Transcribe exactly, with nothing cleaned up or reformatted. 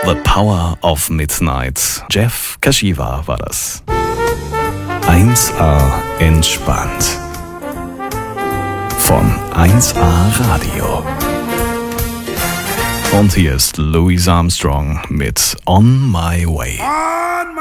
The Power of Midnight. Jeff Kashiwa war das. eins A entspannt. Von eins A Radio. Und hier ist Louis Armstrong mit On My Way.